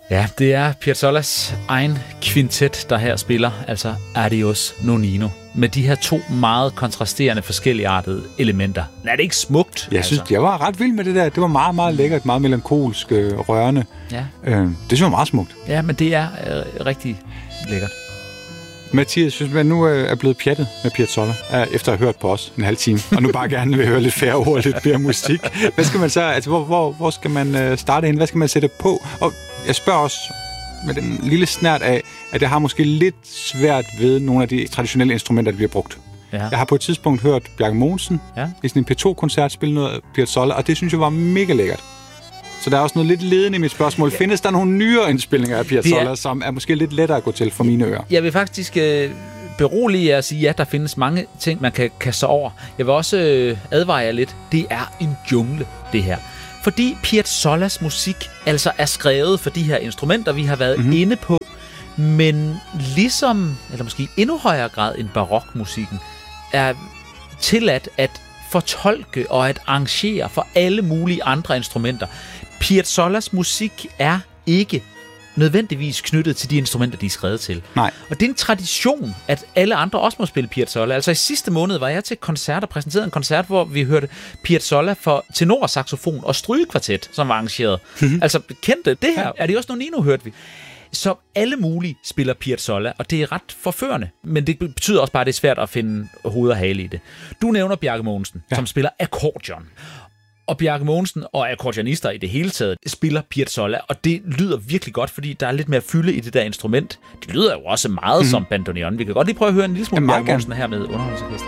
Ja, det er Piazzolas egen kvintet, der her spiller, altså Adios Nonino, med de her to meget kontrasterende, forskelligartede elementer. Er det ikke smukt? Jeg synes, jeg var ret vild med det der. Det var meget, meget lækkert, meget melankolsk, rørende. Ja. Det synes jeg var meget smukt. Ja, men det er rigtig lækkert. Mathias, synes man nu er blevet pjattet med Piazzolla, efter at have hørt på os en halv time, og nu bare gerne vil høre lidt færre ord, lidt mere musik. Hvad skal man så, altså hvor skal man starte hen? Hvad skal man sætte på? Og jeg spørger også med den lille snært af, at jeg har måske lidt svært ved nogle af de traditionelle instrumenter, der bliver brugt. Ja. Jeg har på et tidspunkt hørt Bjarke Mogensen i sådan en P2-koncert spille noget Piazzolla, og det synes jeg var mega lækkert. Så der er også noget lidt ledende i mit spørgsmål. Findes der nogle nyere indspilninger af Piazzolla, som er måske lidt lettere at gå til for mine ører? Jeg vil faktisk berolige jer at sige, ja, der findes mange ting, man kan kaste over. Jeg vil også advare jer lidt. Det er en jungle, det her. Fordi Piazzolas musik altså er skrevet for de her instrumenter, vi har været inde på, men ligesom, eller måske i endnu højere grad end barokmusikken, er tilladt at fortolke og at arrangere for alle mulige andre instrumenter. Piazzolas musik er ikke nødvendigvis knyttet til de instrumenter, de er skrevet til. Nej. Og det er en tradition, at alle andre også må spille Piazzolla. Altså i sidste måned var jeg til koncert og præsenterede en koncert, hvor vi hørte Piazzolla for tenor, saxofon og strygekvartet, som var arrangeret. Altså kendte det her. Er det også Nonino, hørte vi. Så alle mulige spiller Piazzolla, og det er ret forførende. Men det betyder også bare, at det er svært at finde hoved og hale i det. Du nævner Bjarke Mogensen, som spiller akkordeon. Og Bjarke Mogensen og akkordeonister i det hele taget spiller Piazzolla, og det lyder virkelig godt, fordi der er lidt mere fylde i det der instrument. Det lyder jo også meget som bandoneon. Vi kan godt lige prøve at høre en lille smule Bjarke Mogensen her med underholdningsorkester.